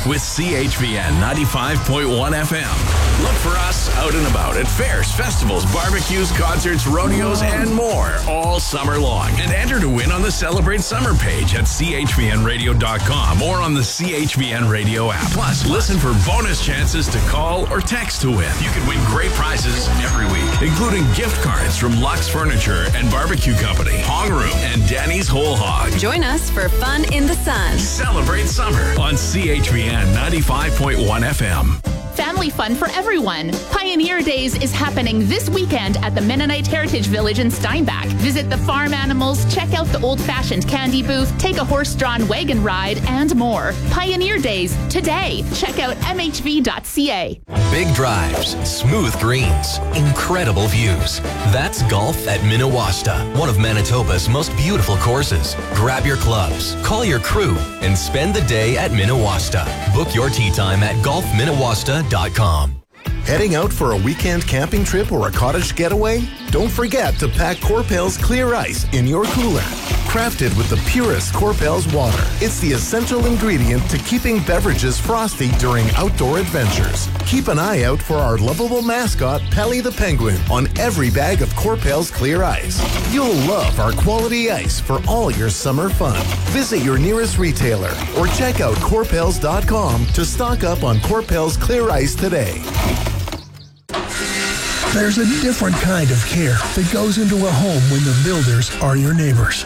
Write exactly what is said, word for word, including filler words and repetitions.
with C H V N ninety-five point one F M. Look for us out and about at fairs, festivals, barbecues, concerts, rodeos, and more all summer long. And enter to win on the Celebrate Summer page at c h v n radio dot com or on the C H V N Radio app. Plus, listen for bonus chances to call or text to win. You can win great prizes every week, including gift cards from Lux Furniture and Barbecue Company, Hong Room, and Danny's Whole Hog. Join us for fun in the sun. Celebrate summer on C H V N ninety-five point one F M. Family fun for everyone. Pioneer Days is happening this weekend at the Mennonite Heritage Village in Steinbach. Visit the farm animals, check out the old-fashioned candy booth, take a horse-drawn wagon ride, and more. Pioneer Days, today. Check out m h v dot c a. Big drives, smooth greens, incredible views. That's golf at Minnewasta, one of Manitoba's most beautiful courses. Grab your clubs, call your crew, and spend the day at Minnewasta. Book your tee time at golf minnewasta dot com. Heading out for a weekend camping trip or a cottage getaway? Don't forget to pack Corpel's Clear Ice in your cooler. Crafted with the purest Corpel's water, it's the essential ingredient to keeping beverages frosty during outdoor adventures. Keep an eye out for our lovable mascot, Pelly the Penguin, on every bag of Corpel's Clear Ice. You'll love our quality ice for all your summer fun. Visit your nearest retailer or check out corpels dot com to stock up on Corpel's Clear Ice today. There's a different kind of care that goes into a home when the builders are your neighbors.